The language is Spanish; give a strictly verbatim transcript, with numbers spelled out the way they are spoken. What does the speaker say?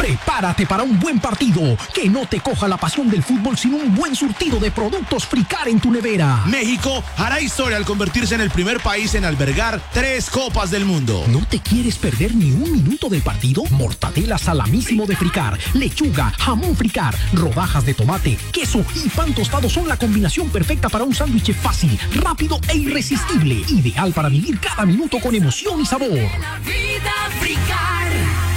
Prepárate para un buen partido. Que no te coja la pasión del fútbol sin un buen surtido de productos Fricar en tu nevera. México hará historia al convertirse en el primer país en albergar tres Copas del Mundo. ¿No te quieres perder ni un minuto del partido? Mortadela salamísimo de Fricar, lechuga, jamón Fricar, rodajas de tomate, queso y pan tostado son la combinación perfecta para un sándwich fácil, rápido e irresistible. Ideal para vivir cada minuto con emoción y sabor. La vida Fricar.